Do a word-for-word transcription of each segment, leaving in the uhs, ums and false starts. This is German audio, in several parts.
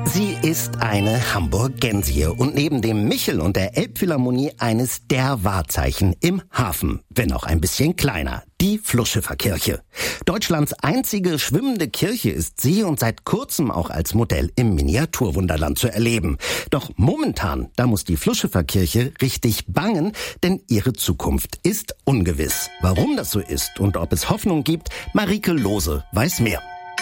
Sie ist eine Hamburgensie und neben dem Michel und der Elbphilharmonie eines der Wahrzeichen im Hafen, wenn auch ein bisschen kleiner, die Flusschifferkirche. Deutschlands einzige schwimmende Kirche ist sie und seit kurzem auch als Modell im Miniaturwunderland zu erleben. Doch momentan, da muss die Flusschifferkirche richtig bangen, denn ihre Zukunft ist ungewiss. Warum das so ist und ob es Hoffnung gibt, Marike Lohse weiß mehr.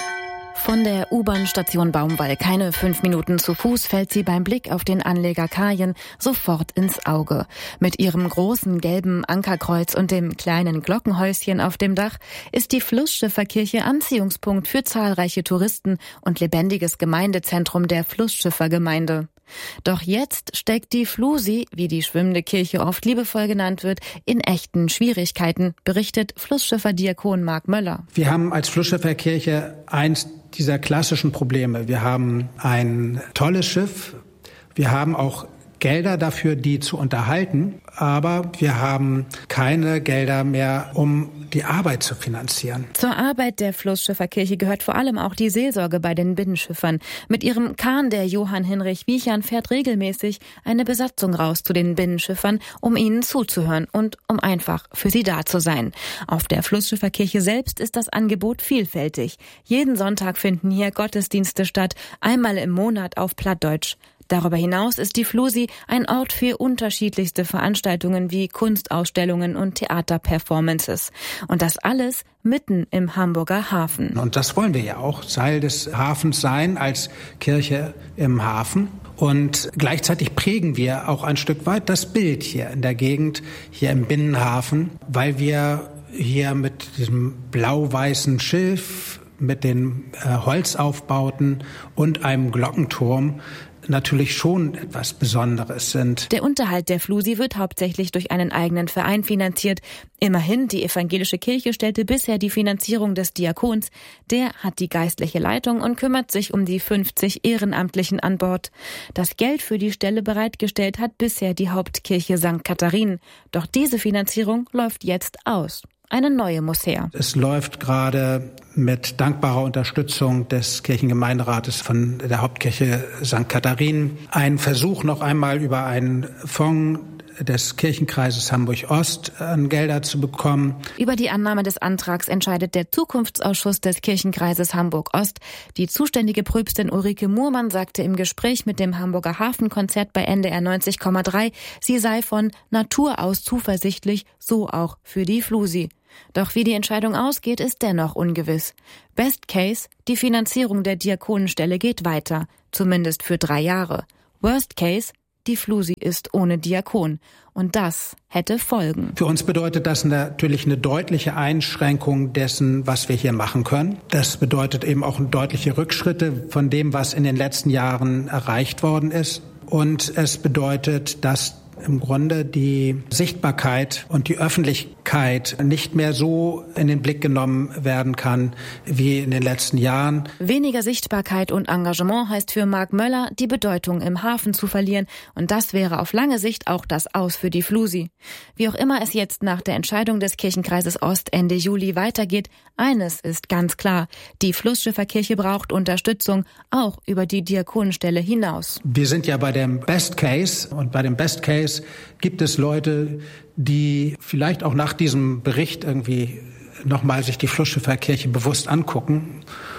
Von der U-Bahn-Station Baumwall keine fünf Minuten zu Fuß fällt sie beim Blick auf den Anleger Kajen sofort ins Auge. Mit ihrem großen gelben Ankerkreuz und dem kleinen Glockenhäuschen auf dem Dach ist die Flussschifferkirche Anziehungspunkt für zahlreiche Touristen und lebendiges Gemeindezentrum der Flussschiffergemeinde. Doch jetzt steckt die Flusi, wie die schwimmende Kirche oft liebevoll genannt wird, in echten Schwierigkeiten, berichtet Flussschifferdiakon Marc Möller. Wir haben als Flussschifferkirche eins dieser klassischen Probleme. Wir haben ein tolles Schiff, wir haben auch Gelder dafür, die zu unterhalten, aber wir haben keine Gelder mehr, um die Arbeit zu finanzieren. Zur Arbeit der Flussschifferkirche gehört vor allem auch die Seelsorge bei den Binnenschiffern. Mit ihrem Kahn, der Johann Hinrich Wiechern, fährt regelmäßig eine Besatzung raus zu den Binnenschiffern, um ihnen zuzuhören und um einfach für sie da zu sein. Auf der Flussschifferkirche selbst ist das Angebot vielfältig. Jeden Sonntag finden hier Gottesdienste statt, einmal im Monat auf Plattdeutsch. Darüber hinaus ist die Flusi ein Ort für unterschiedlichste Veranstaltungen wie Kunstausstellungen und Theaterperformances. Und das alles mitten im Hamburger Hafen. Und das wollen wir ja auch, Teil des Hafens sein, als Kirche im Hafen. Und gleichzeitig prägen wir auch ein Stück weit das Bild hier in der Gegend, hier im Binnenhafen, weil wir hier mit diesem blau-weißen Schilf, mit den äh, Holzaufbauten und einem Glockenturm natürlich schon etwas Besonderes sind. Der Unterhalt der Flusi wird hauptsächlich durch einen eigenen Verein finanziert. Immerhin, die evangelische Kirche stellte bisher die Finanzierung des Diakons. Der hat die geistliche Leitung und kümmert sich um die fünfzig Ehrenamtlichen an Bord. Das Geld für die Stelle bereitgestellt hat bisher die Hauptkirche Sankt Katharinen. Doch diese Finanzierung läuft jetzt aus. Eine neue muss her. Es läuft gerade mit dankbarer Unterstützung des Kirchengemeinderates von der Hauptkirche Sankt Katharinen ein Versuch, noch einmal über einen Fonds des Kirchenkreises Hamburg-Ost an Gelder zu bekommen. Über die Annahme des Antrags entscheidet der Zukunftsausschuss des Kirchenkreises Hamburg-Ost. Die zuständige Pröpstin Ulrike Muhrmann sagte im Gespräch mit dem Hamburger Hafenkonzert bei N D R neunzig Komma drei, sie sei von Natur aus zuversichtlich, so auch für die Flusi. Doch wie die Entscheidung ausgeht, ist dennoch ungewiss. Best Case, die Finanzierung der Diakonenstelle geht weiter, zumindest für drei Jahre. Worst Case, die Flusi ist ohne Diakon. Und das hätte Folgen. Für uns bedeutet das natürlich eine deutliche Einschränkung dessen, was wir hier machen können. Das bedeutet eben auch deutliche Rückschritte von dem, was in den letzten Jahren erreicht worden ist. Und es bedeutet, dass im Grunde die Sichtbarkeit und die Öffentlichkeit nicht mehr so in den Blick genommen werden kann wie in den letzten Jahren. Weniger Sichtbarkeit und Engagement heißt für Marc Möller, die Bedeutung im Hafen zu verlieren. Und das wäre auf lange Sicht auch das Aus für die Flusi. Wie auch immer es jetzt nach der Entscheidung des Kirchenkreises Ost Ende Juli weitergeht, eines ist ganz klar: Die Flussschifferkirche braucht Unterstützung, auch über die Diakonenstelle hinaus. Wir sind ja bei dem Best Case und bei dem Best Case gibt es Leute, die vielleicht auch nach diesem Bericht irgendwie nochmal sich die Flussschifferkirche bewusst angucken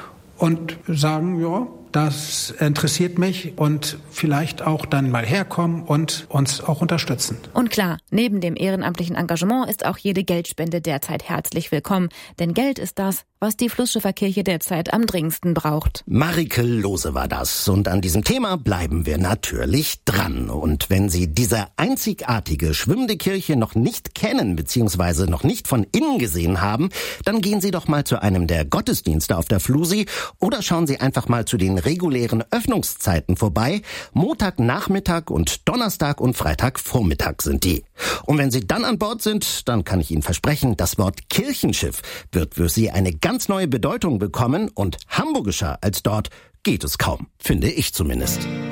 und sagen, ja, das interessiert mich und vielleicht auch dann mal herkommen und uns auch unterstützen. Und klar, neben dem ehrenamtlichen Engagement ist auch jede Geldspende derzeit herzlich willkommen. Denn Geld ist das, was die Flussschifferkirche derzeit am dringendsten braucht. Marike Lohse war das. Und an diesem Thema bleiben wir natürlich dran. Und wenn Sie diese einzigartige schwimmende Kirche noch nicht kennen bzw. noch nicht von innen gesehen haben, dann gehen Sie doch mal zu einem der Gottesdienste auf der Flusi oder schauen Sie einfach mal zu den regulären Öffnungszeiten vorbei. Montagnachmittag und Donnerstag und Freitagvormittag sind die. Und wenn Sie dann an Bord sind, dann kann ich Ihnen versprechen, das Wort Kirchenschiff wird für Sie eine ganz neue Bedeutung bekommen und hamburgischer als dort geht es kaum, finde ich zumindest.